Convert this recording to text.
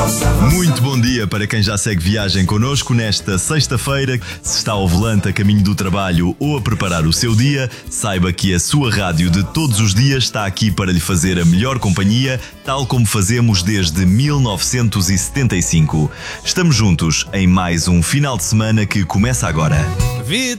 Muito bom dia para quem já segue viagem connosco nesta sexta-feira. Se está ao volante a caminho do trabalho ou a preparar o seu dia, saiba que a sua rádio de todos os dias está aqui para lhe fazer a melhor companhia, tal como fazemos desde 1975. Estamos juntos em mais um final de semana que começa agora.